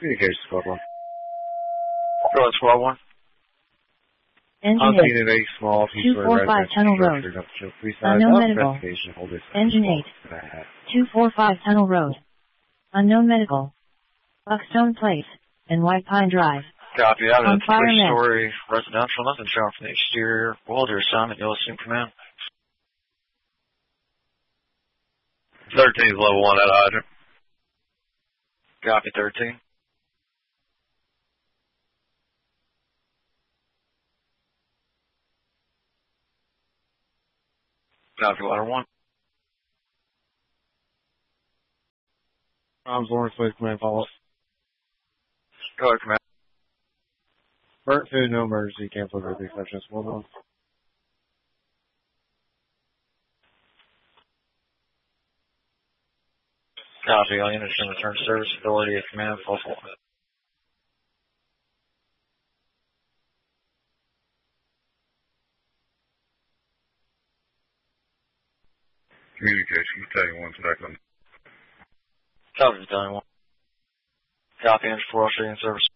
Communications Squad 1. Go ahead, Squad 1. Engine 8. Unit 8, small, 245 Tunnel Road. Unknown medical. Engine 8. 245 Tunnel Road. Unknown medical. Buckstone Place and White Pine Drive. Copy. Out of On the fire net. three-story residential. Nothing showing from the exterior. We'll hold your assignment. You'll assume command. 13 is level 1 at hydrant. Copy, 13. Copy, ladder 1. Lawrence Place Command, follow up. Go ahead, command. Burt 2, no emergency, cancel the exception. Squad 1. Copy, all units in return to service. Authority of command, full forward. Communications, Battalion 1, back on. Copy, Battalion 1. Copy, Engine 4 in service.